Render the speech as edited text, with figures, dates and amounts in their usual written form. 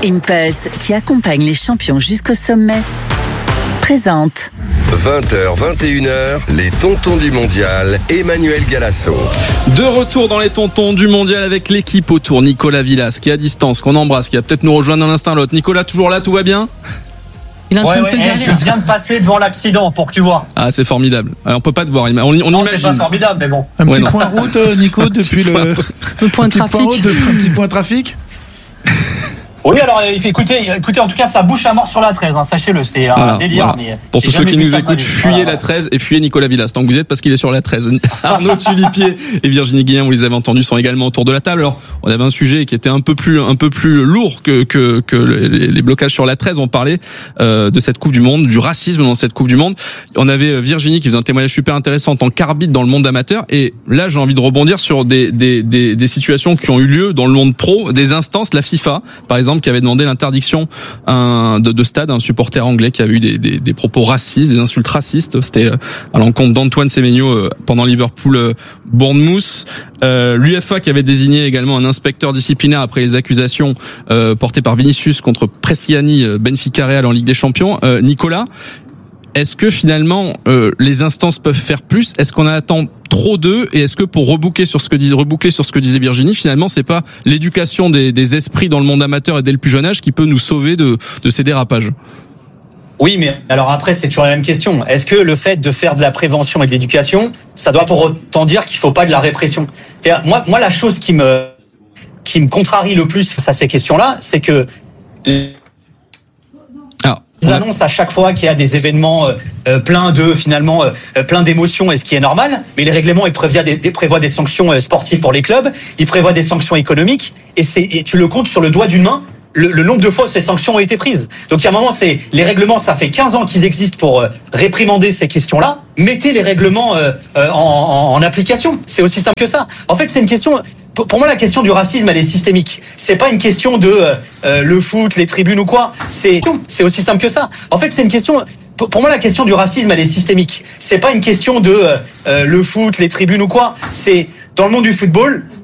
Impulse, qui accompagne les champions jusqu'au sommet, présente 20h, 21h, les tontons du mondial, Emmanuel Galasso. De retour dans les tontons du mondial avec l'équipe autour. Nicolas Villas, qui est à distance, qu'on embrasse, qui va peut-être nous rejoindre d'un instant à l'autre. Nicolas, toujours là, tout va bien ? Il est en train de se garer. Je viens de passer devant l'accident pour que tu vois. Ah, c'est formidable. Alors, on peut pas te voir. On non, imagine. C'est pas formidable, mais bon. Un petit point route, Nico, depuis le point trafic. Un petit point trafic. Oui, alors écoutez, en tout cas, ça bouche à mort sur la 13, hein, sachez-le, c'est un délire. Voilà. Mais pour tous ceux qui nous écoutent, fuyez la 13 et fuyez Nicolas Villas. Tant que vous êtes, parce qu'il est sur la 13. Arnaud Tulipier et Virginie Guillen, vous les avez entendus, sont également autour de la table. Alors, on avait un sujet qui était un peu plus lourd que les blocages sur la 13. On parlait de cette Coupe du Monde, du racisme dans cette Coupe du Monde. On avait Virginie qui faisait un témoignage super intéressant en tant qu'arbitre dans le monde amateur. Et là, j'ai envie de rebondir sur des situations qui ont eu lieu dans le monde pro, des instances, la FIFA, par exemple, qui avait demandé l'interdiction de stade à un supporter anglais qui avait eu des propos racistes, des insultes racistes. C'était à l'encontre d'Antoine Semenyo pendant Liverpool-Bournemouth. L'UEFA qui avait désigné également un inspecteur disciplinaire après les accusations portées par Vinicius contre Bresciani, Benfica Real en Ligue des Champions. Nicolas, est-ce que finalement les instances peuvent faire plus ? Est-ce qu'on attend trop d'eux ? Et est-ce que pour reboucler sur ce que disait Virginie, finalement c'est pas l'éducation des esprits dans le monde amateur et dès le plus jeune âge qui peut nous sauver de ces dérapages ? Oui, mais alors après, c'est toujours la même question. Est-ce que le fait de faire de la prévention et de l'éducation, ça doit pour autant dire qu'il faut pas de la répression ? C'est-à-dire, moi, la chose qui me contrarie le plus face à ces questions-là, c'est que ils annoncent à chaque fois qu'il y a des événements plein d'émotions, et ce qui est normal, mais les règlements ils prévoient des sanctions sportives pour les clubs, ils prévoient des sanctions économiques, et tu le comptes sur le doigt d'une main le nombre de fois où ces sanctions ont été prises. Donc il y a un moment, les règlements, ça fait 15 ans qu'ils existent pour réprimander ces questions-là. Mettez les règlements en application. C'est aussi simple que ça. En fait, c'est une question. Pour moi, la question du racisme, elle est systémique. C'est pas une question de le foot, les tribunes ou quoi. C'est aussi simple que ça. En fait, c'est une question. Pour moi, la question du racisme, elle est systémique. C'est pas une question de le foot, les tribunes ou quoi. C'est dans le monde du football,